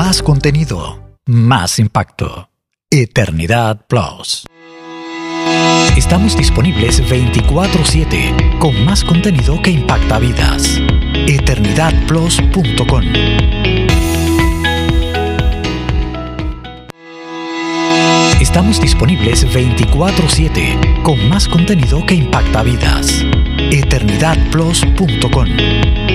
Más contenido, más impacto. Eternidad Plus. Estamos disponibles 24/7 con más contenido que impacta vidas. eternidadplus.com. Estamos disponibles 24/7 con más contenido que impacta vidas. eternidadplus.com.